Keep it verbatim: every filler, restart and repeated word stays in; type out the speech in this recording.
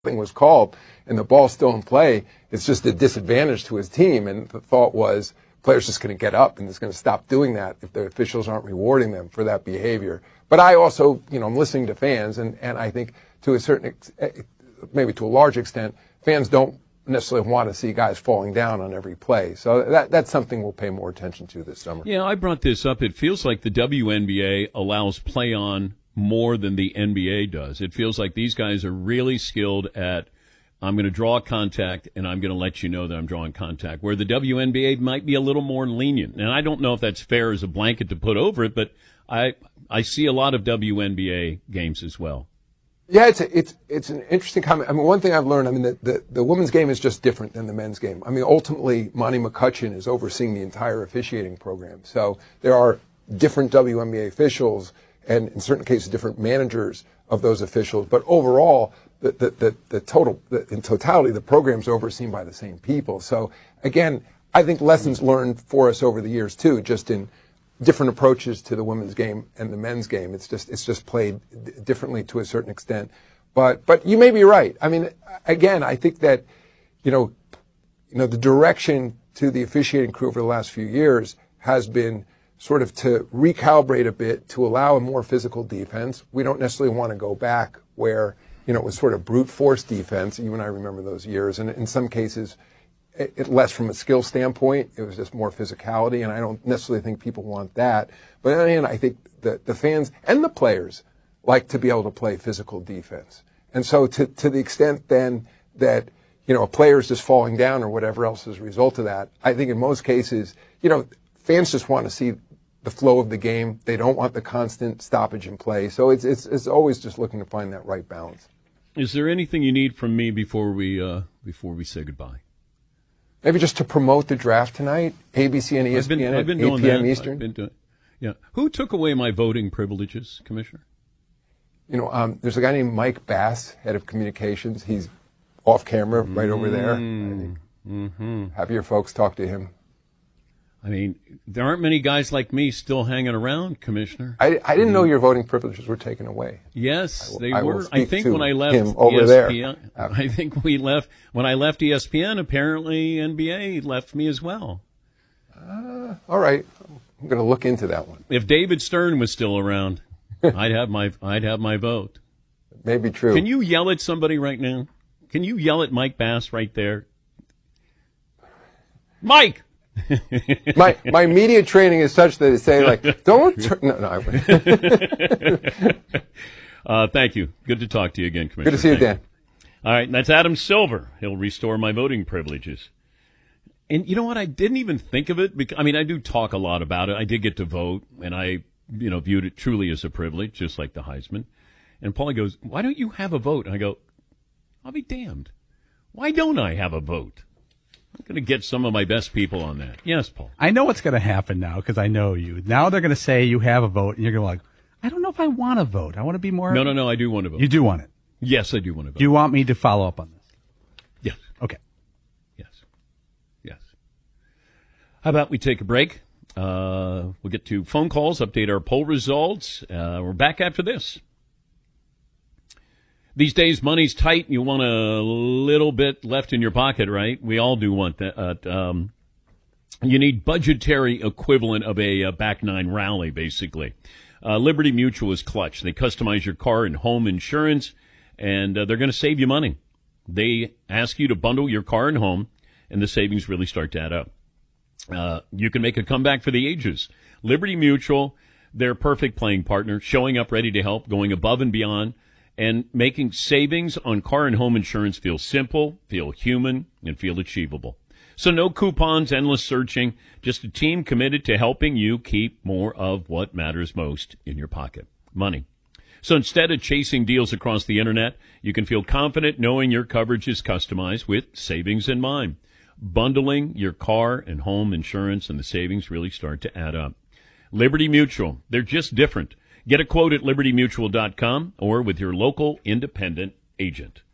thing was called and the ball's still in play, it's just a disadvantage to his team. And the thought was players just going to get up and it's going to stop doing that if the officials aren't rewarding them for that behavior. But I also, you know, I'm listening to fans, and, and I think to a certain, ex- maybe to a large extent, fans don't necessarily want to see guys falling down on every play. So that that's something we'll pay more attention to this summer. Yeah, I brought this up. It feels like the W N B A allows play on more than the N B A does. It feels like these guys are really skilled at, I'm going to draw contact, and I'm going to let you know that I'm drawing contact, where the W N B A might be a little more lenient. And I don't know if that's fair as a blanket to put over it, but I I see a lot of W N B A games as well. Yeah, it's a, it's it's an interesting comment. I mean, one thing I've learned, I mean, the, the, the women's game is just different than the men's game. I mean, ultimately, Monty McCutcheon is overseeing the entire officiating program. So there are different W N B A officials and, in certain cases, different managers of those officials. But overall, the the the, the total the, in totality, the program's overseen by the same people. So again, I think lessons learned for us over the years too, just in different approaches to the women's game and the men's game. It's just it's just played d- differently to a certain extent. But but you may be right. I mean, again, I think that you know, you know, the direction to the officiating crew over the last few years has been sort of to recalibrate a bit to allow a more physical defense. We don't necessarily want to go back where you know it was sort of brute force defense. You and I remember those years, and in some cases, It, it less from a skill standpoint. It was just more physicality, and I don't necessarily think people want that. But again, I think the, the fans and the players like to be able to play physical defense. And so to, to the extent then that, you know, a player is just falling down or whatever else as a result of that, I think in most cases, you know, fans just want to see the flow of the game. They don't want the constant stoppage in play. So it's, it's, it's always just looking to find that right balance. Is there anything you need from me before we, uh, before we say goodbye? Maybe just to promote the draft tonight, A B C and E S P N I've been, I've been at eight p.m. that. Eastern. I've been doing, yeah. Who took away my voting privileges, Commissioner? You know, um, there's a guy named Mike Bass, head of communications. He's off camera right over there. Mm, mm-hmm. Have your folks talk to him. I mean, there aren't many guys like me still hanging around, Commissioner. I, I didn't know your voting privileges were taken away. Yes, I, they I were. I think when I left him over E S P N, there. I think we left when I left E S P N. Apparently, N B A left me as well. Uh, all right, I'm going to look into that one. If David Stern was still around, I'd have my I'd have my vote. Maybe true. Can you yell at somebody right now? Can you yell at Mike Bass right there? Mike. my my media training is such that it say like don't turn, no no I uh, thank you. Good to talk to you again, Commissioner. Good to see you, Dan. All right, and that's Adam Silver. He'll restore my voting privileges. And you know what? I didn't even think of it because I mean I do talk a lot about it. I did get to vote, and I you know viewed it truly as a privilege, just like the Heisman. And Paulie goes, "Why don't you have a vote?" And I go, "I'll be damned. Why don't I have a vote?" I'm going to get some of my best people on that. Yes, Paul. I know what's going to happen now because I know you. Now they're going to say you have a vote, and you're going to like, I don't know if I want to vote. I want to be more. No, no, no. I do want to vote. You do want it? Yes, I do want to vote. Do you want me to follow up on this? Yes. Okay. Yes. Yes. How about we take a break? Uh, we'll get to phone calls, update our poll results. Uh, we're back after this. These days, money's tight. You want a little bit left in your pocket, right? We all do want that. Uh, um, you need budgetary equivalent of a, a back nine rally, basically. Uh, Liberty Mutual is clutch. They customize your car and home insurance, and uh, they're going to save you money. They ask you to bundle your car and home, and the savings really start to add up. Uh, you can make a comeback for the ages. Liberty Mutual, their perfect playing partner, showing up ready to help, going above and beyond, and making savings on car and home insurance feel simple, feel human, and feel achievable. So no coupons, endless searching, just a team committed to helping you keep more of what matters most in your pocket, money. So instead of chasing deals across the internet, you can feel confident knowing your coverage is customized with savings in mind. Bundling your car and home insurance and the savings really start to add up. Liberty Mutual, they're just different. Get a quote at liberty mutual dot com or with your local independent agent.